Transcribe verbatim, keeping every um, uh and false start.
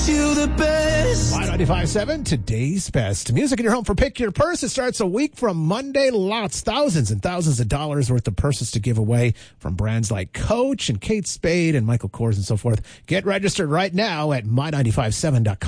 makes you the best. My ninety-five point seven, today's best. Music in your home for Pick Your Purse. It starts a week from Monday. Lots, thousands and thousands of dollars worth of purses to give away from brands like Coach and Kate Spade and Michael Kors and so forth. Get registered right now at my nine five seven dot com.